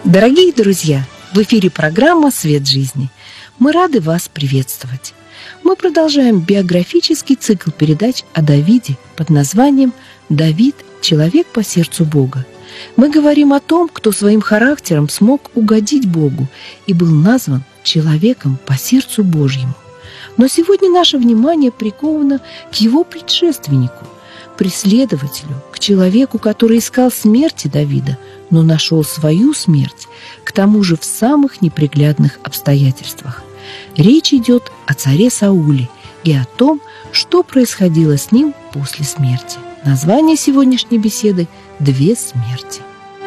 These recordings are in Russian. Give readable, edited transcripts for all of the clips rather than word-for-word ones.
Дорогие друзья, в эфире программа «Свет жизни». Мы рады вас приветствовать. Мы продолжаем биографический цикл передач о Давиде под названием «Давид – человек по сердцу Бога». Мы говорим о том, кто своим характером смог угодить Богу и был назван человеком по сердцу Божьему. Но сегодня наше внимание приковано к его предшественнику, преследователю, к человеку, который искал смерти Давида, но нашел свою смерть, к тому же в самых неприглядных обстоятельствах. Речь идет о царе Сауле и о том, что происходило с ним после смерти. Название сегодняшней беседы «Две смерти».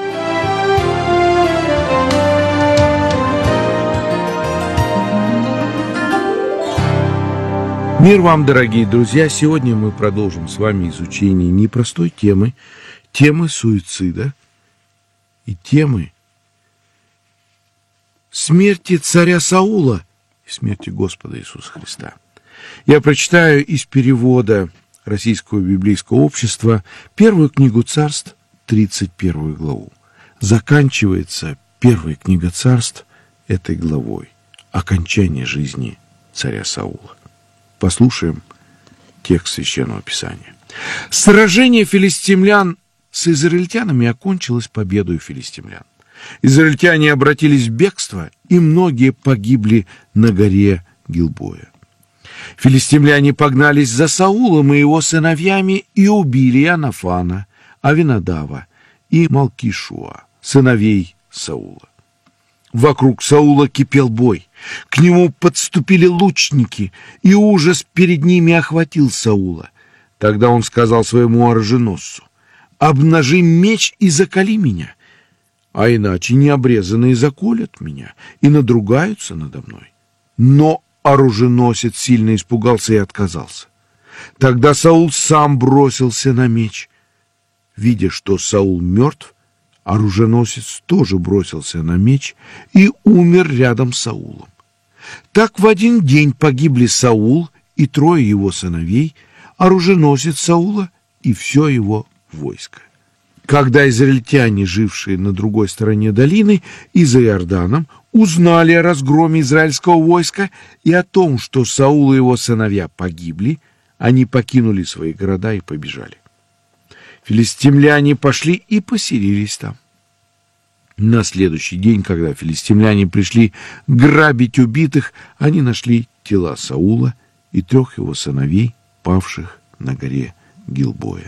Мир вам, дорогие друзья! Сегодня мы продолжим с вами изучение непростой темы суицида и темы смерти царя Саула и смерти Господа Иисуса Христа. Я прочитаю из перевода Российского библейского общества первую книгу Царств, 31 главу. Заканчивается первая книга Царств этой главой «Окончание жизни царя Саула». Послушаем текст Священного Писания. Сражение филистимлян с израильтянами окончилось победой филистимлян. Израильтяне обратились в бегство, и многие погибли на горе Гилбоя. Филистимляне погнались за Саулом и его сыновьями и убили Иоаннафана, Авинадава и Малкишуа, сыновей Саула. Вокруг Саула кипел бой. К нему подступили лучники, и ужас перед ними охватил Саула. Тогда он сказал своему оруженосцу: «Обнажи меч и заколи меня, а иначе необрезанные заколят меня и надругаются надо мной». Но оруженосец сильно испугался и отказался. Тогда Саул сам бросился на меч. Видя, что Саул мертв, оруженосец тоже бросился на меч и умер рядом с Саулом. Так в один день погибли Саул и 3 его сыновей, оруженосец Саула и все его войско. Когда израильтяне, жившие на другой стороне долины и за Иорданом, узнали о разгроме израильского войска и о том, что Саул и его сыновья погибли, они покинули свои города и побежали. Филистимляне пошли и поселились там. На следующий день, когда филистимляне пришли грабить убитых, они нашли тела Саула и 3 его сыновей, павших на горе Гилбоя.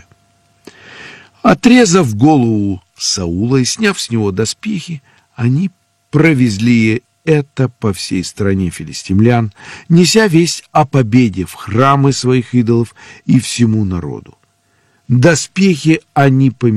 Отрезав голову Саула и сняв с него доспехи, они провезли это по всей стране филистимлян, неся весть о победе в храмы своих идолов и всему народу. Доспехи они